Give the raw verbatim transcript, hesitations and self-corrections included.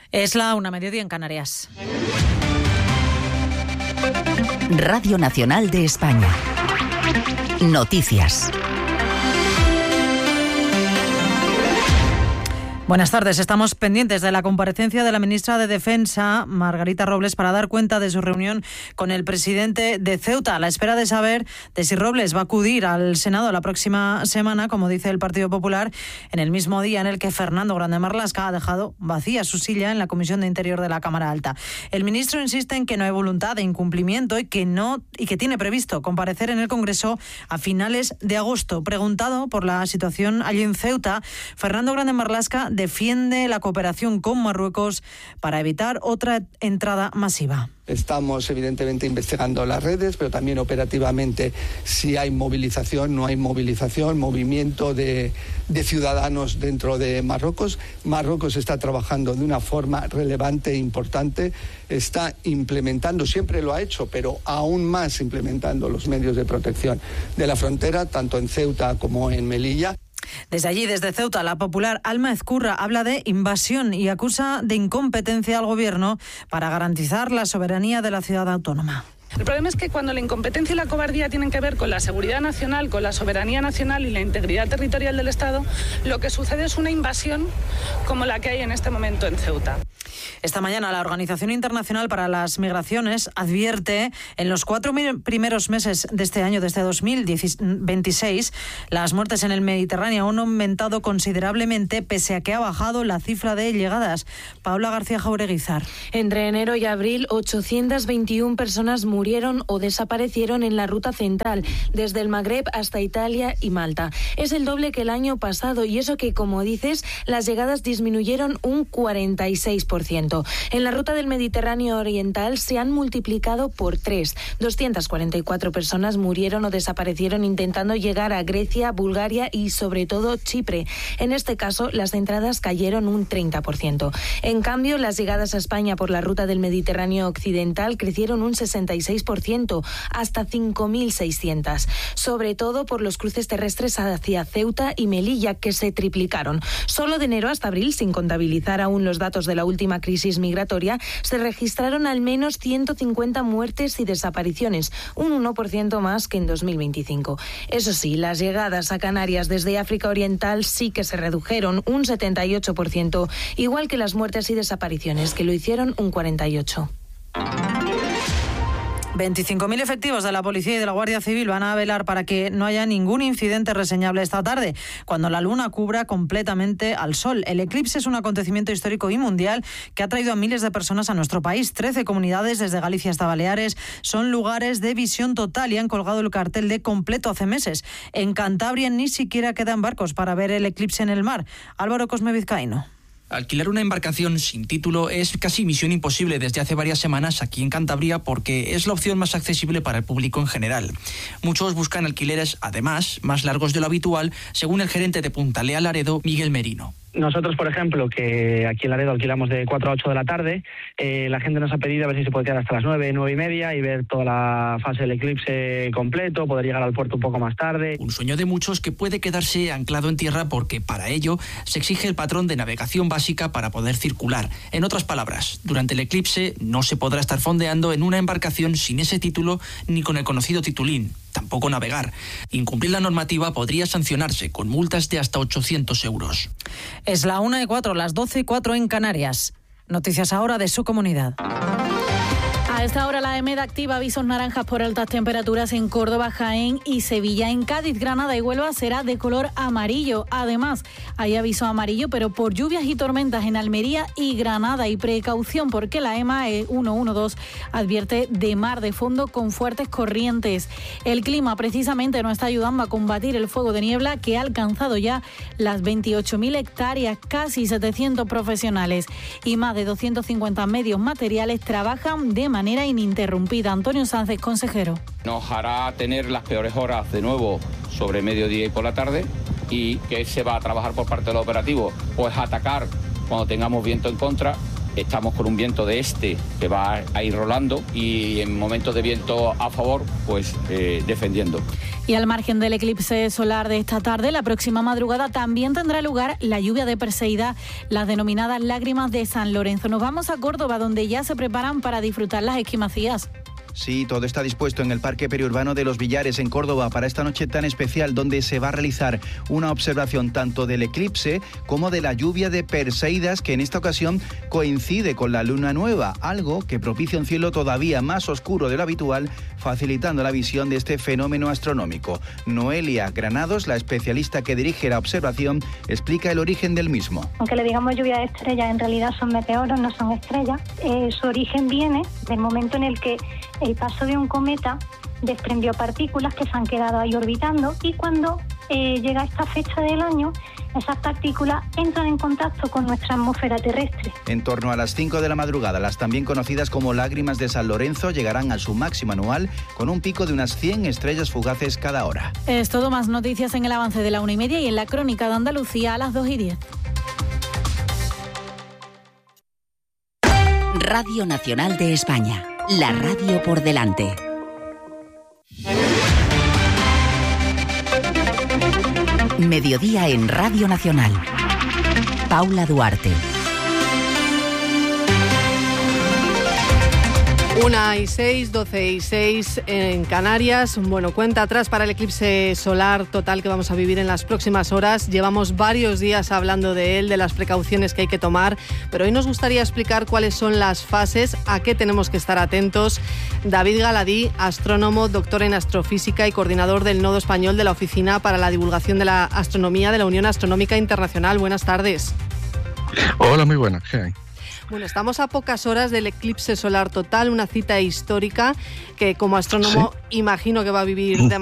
Es la una, mediodía en Canarias. Radio Nacional de España. Noticias. Buenas tardes. Estamos pendientes de la comparecencia de la ministra de Defensa, Margarita Robles, para dar cuenta de su reunión con el presidente de Ceuta, a la espera de saber de si Robles va a acudir al Senado la próxima semana, como dice el Partido Popular, en el mismo día en el que Fernando Grande Marlaska ha dejado vacía su silla en la Comisión de Interior de la Cámara Alta. El ministro insiste en que no hay voluntad de incumplimiento y que no y que tiene previsto comparecer en el Congreso a finales de agosto. Preguntado por la situación allí en Ceuta, Fernando Grande Marlaska defiende la cooperación con Marruecos para evitar otra entrada masiva. Estamos evidentemente investigando las redes, pero también operativamente si hay movilización, no hay movilización, movimiento de, de ciudadanos dentro de Marruecos. Marruecos está trabajando de una forma relevante e importante, está implementando, siempre lo ha hecho, pero aún más implementando los medios de protección de la frontera, tanto en Ceuta como en Melilla. Desde allí, desde Ceuta, la popular Alma Ezcurra habla de invasión y acusa de incompetencia al gobierno para garantizar la soberanía de la ciudad autónoma. El problema es que cuando la incompetencia y la cobardía tienen que ver con la seguridad nacional, con la soberanía nacional y la integridad territorial del Estado, lo que sucede es una invasión como la que hay en este momento en Ceuta. Esta mañana la Organización Internacional para las Migraciones advierte en los cuatro primeros meses de este año, desde dos mil veintiséis, las muertes en el Mediterráneo han aumentado considerablemente pese a que ha bajado la cifra de llegadas. Paula García Jaureguizar. Entre enero y abril, ochocientas veintiuna personas murieron o desaparecieron en la ruta central, desde el Magreb hasta Italia y Malta. Es el doble que el año pasado y eso que, como dices, las llegadas disminuyeron un cuarenta y seis por ciento. En la ruta del Mediterráneo Oriental se han multiplicado por tres. doscientas cuarenta y cuatro personas murieron o desaparecieron intentando llegar a Grecia, Bulgaria y sobre todo Chipre. En este caso, las entradas cayeron un treinta por ciento. En cambio, las llegadas a España por la ruta del Mediterráneo Occidental crecieron un sesenta y seis por ciento, hasta cinco mil seiscientas, sobre todo por los cruces terrestres hacia Ceuta y Melilla, que se triplicaron. Solo de enero hasta abril, sin contabilizar aún los datos de la última crisis migratoria, se registraron al menos ciento cincuenta muertes y desapariciones, un uno por ciento más que en dos mil veinticinco. Eso sí, las llegadas a Canarias desde África Oriental sí que se redujeron un setenta y ocho por ciento, igual que las muertes y desapariciones, que lo hicieron un cuarenta y ocho por ciento. veinticinco mil efectivos de la Policía y de la Guardia Civil van a velar para que no haya ningún incidente reseñable esta tarde, cuando la luna cubra completamente al sol. El eclipse es un acontecimiento histórico y mundial que ha traído a miles de personas a nuestro país. Trece comunidades, desde Galicia hasta Baleares, son lugares de visión total y han colgado el cartel de completo hace meses. En Cantabria ni siquiera quedan barcos para ver el eclipse en el mar. Álvaro Cosme Vizcaíno. Alquilar una embarcación sin título es casi misión imposible desde hace varias semanas aquí en Cantabria porque es la opción más accesible para el público en general. Muchos buscan alquileres, además, más largos de lo habitual, según el gerente de Puntalea Laredo, Miguel Merino. Nosotros, por ejemplo, que aquí en Laredo alquilamos de cuatro a ocho de la tarde, eh, la gente nos ha pedido a ver si se puede quedar hasta las nueve, nueve y media y ver toda la fase del eclipse completo, poder llegar al puerto un poco más tarde. Un sueño de muchos que puede quedarse anclado en tierra porque para ello se exige el patrón de navegación básica para poder circular. En otras palabras, durante el eclipse no se podrá estar fondeando en una embarcación sin ese título ni con el conocido titulín. Tampoco navegar. Incumplir la normativa podría sancionarse con multas de hasta ochocientos euros. Es la una y cuatro, las doce y cuatro en Canarias. Noticias ahora de su comunidad. A esta hora la EMED activa avisos naranjas por altas temperaturas en Córdoba, Jaén y Sevilla. En Cádiz, Granada y Huelva será de color amarillo. Además, hay aviso amarillo, pero por lluvias y tormentas en Almería y Granada. Y precaución porque la EMA E ciento doce advierte de mar de fondo con fuertes corrientes. El clima precisamente no está ayudando a combatir el fuego de niebla que ha alcanzado ya las veintiocho mil hectáreas, casi setecientos profesionales y más de doscientos cincuenta medios materiales trabajan de manera ininterrumpida. Antonio Sánchez, consejero. Nos hará tener las peores horas de nuevo sobre mediodía y por la tarde. ¿Y qué se va a trabajar por parte del operativo? Pues atacar cuando tengamos viento en contra estamos con un viento de este que va a ir rolando y en momentos de viento a favor, pues eh, defendiendo. Y al margen del eclipse solar de esta tarde, la próxima madrugada también tendrá lugar la lluvia de Perseida, las denominadas lágrimas de San Lorenzo. Nos vamos a Córdoba, donde ya se preparan para disfrutar las esquimacías. Sí, todo está dispuesto en el Parque Periurbano de Los Villares, en Córdoba, para esta noche tan especial, donde se va a realizar una observación tanto del eclipse como de la lluvia de Perseidas, que en esta ocasión coincide con la luna nueva, algo que propicia un cielo todavía más oscuro de lo habitual, facilitando la visión de este fenómeno astronómico. Noelia Granados, la especialista que dirige la observación, explica el origen del mismo. Aunque le digamos lluvia de estrellas, en realidad son meteoros, no son estrellas. Eh, su origen viene del momento en el que el paso de un cometa desprendió partículas que se han quedado ahí orbitando, y cuando eh, llega esta fecha del año, esas partículas entran en contacto con nuestra atmósfera terrestre. En torno a las cinco de la madrugada, las también conocidas como lágrimas de San Lorenzo llegarán a su máximo anual, con un pico de unas cien estrellas fugaces cada hora. Es todo, más noticias en el avance de la una y media y en la crónica de Andalucía a las dos y diez. Radio Nacional de España, la radio por delante. Mediodía en Radio Nacional. Paula Duarte. Una y seis, doce y seis en Canarias. Bueno, cuenta atrás para el eclipse solar total que vamos a vivir en las próximas horas. Llevamos varios días hablando de él, de las precauciones que hay que tomar, pero hoy nos gustaría explicar cuáles son las fases, a qué tenemos que estar atentos. David Galadí, astrónomo, doctor en astrofísica y coordinador del Nodo Español de la Oficina para la Divulgación de la Astronomía de la Unión Astronómica Internacional. Buenas tardes. Hola, muy buenas. ¿Qué hay? Bueno, estamos a pocas horas del eclipse solar total, una cita histórica que como astrónomo ¿Sí? imagino que va a vivir de